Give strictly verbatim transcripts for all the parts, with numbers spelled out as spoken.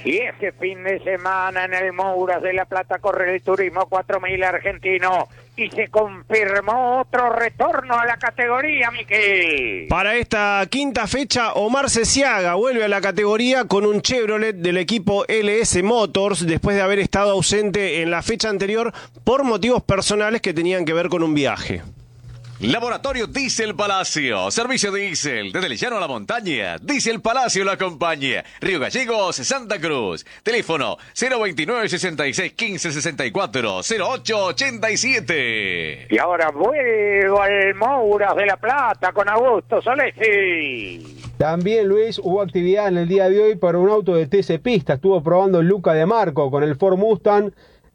Y este fin de semana en el Mouras de La Plata corre el Turismo cuatro mil argentino y se confirmó otro retorno a la categoría, Miquel. Para esta quinta fecha, Omar Ceciaga vuelve a la categoría con un Chevrolet del equipo L S Motors después de haber estado ausente en la fecha anterior por motivos personales que tenían que ver con un viaje. Laboratorio Diesel Palacio, servicio diésel, desde el llano a la montaña, Diesel Palacio lo acompaña, Río Gallegos, Santa Cruz, teléfono cero veintinueve, sesenta y seis, quince, sesenta y cuatro, cero ocho, ochenta y siete. Y ahora vuelvo al Mouras de La Plata con Augusto Solesi. También, Luis, hubo actividad en el día de hoy para un auto de T C Pista, estuvo probando Luca de Marco con el Ford Mustang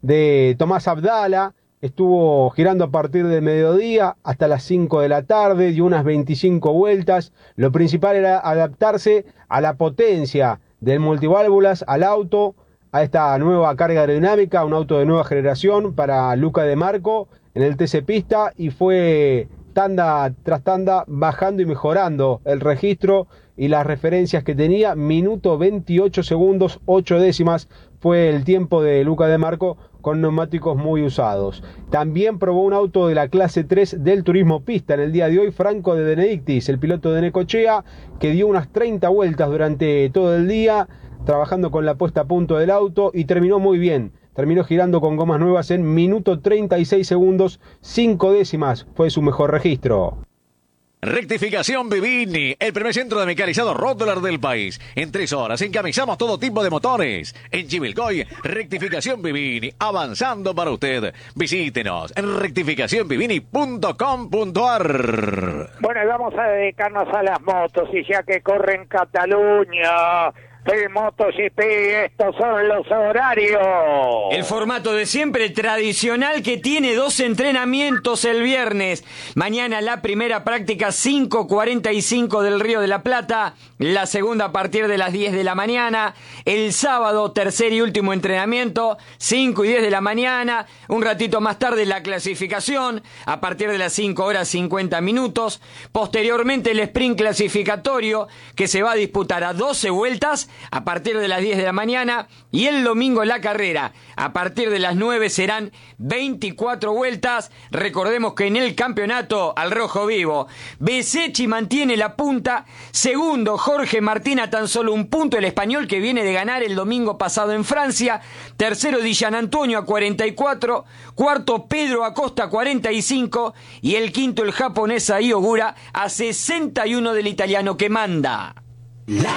de Tomás Abdala. Estuvo girando a partir del mediodía hasta las cinco de la tarde, dio unas veinticinco vueltas. Lo principal era adaptarse a la potencia del multiválvulas, al auto, a esta nueva carga aerodinámica, un auto de nueva generación para Luca de Marco en el T C Pista, y fue tanda tras tanda bajando y mejorando el registro y las referencias que tenía. Minuto veintiocho segundos, ocho décimas fue el tiempo de Luca de Marco con neumáticos muy usados. También probó un auto de la clase tres del Turismo Pista en el día de hoy, Franco de Benedictis, el piloto de Necochea, que dio unas treinta vueltas durante todo el día, trabajando con la puesta a punto del auto, y terminó muy bien. Terminó girando con gomas nuevas en minuto treinta y seis segundos, cinco décimas fue su mejor registro. Rectificación Vivini, el primer centro de mecanizado Rotterdam del país. En tres horas encamisamos todo tipo de motores. En Chivilcoy, Rectificación Vivini, avanzando para usted. Visítenos en rectificación vivini punto com punto ar. Bueno, y vamos a dedicarnos a las motos, y ya que corre en Cataluña el MotoGP, estos son los horarios. El formato de siempre, tradicional, que tiene dos entrenamientos el viernes. Mañana la primera práctica, cinco cuarenta y cinco del Río de la Plata. La segunda a partir de las diez de la mañana. El sábado, tercer y último entrenamiento, cinco y diez de la mañana. Un ratito más tarde la clasificación, a partir de las cinco horas cincuenta minutos. Posteriormente el sprint clasificatorio, que se va a disputar a doce vueltas, a partir de las diez de la mañana, y el domingo la carrera a partir de las nueve serán veinticuatro vueltas. Recordemos que en el campeonato al rojo vivo Besechi mantiene la punta, segundo Jorge Martín a tan solo un punto, el español que viene de ganar el domingo pasado en Francia, tercero Di Gianantonio a cuarenta y cuatro, cuarto Pedro Acosta a cuarenta y cinco, y el quinto el japonés Ai Ogura a sesenta y uno del italiano que manda. La